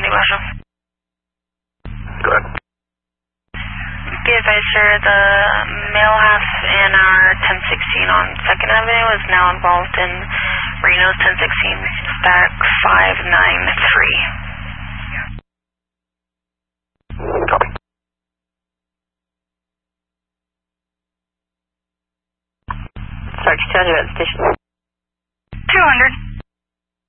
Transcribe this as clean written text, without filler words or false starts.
Sandy Marshall. Go ahead. Be advised, sir, the male half in our 1016 on 2nd Avenue is now involved in Reno's 1016 stack 593. Copy. Sergeant 200 at the station. 200.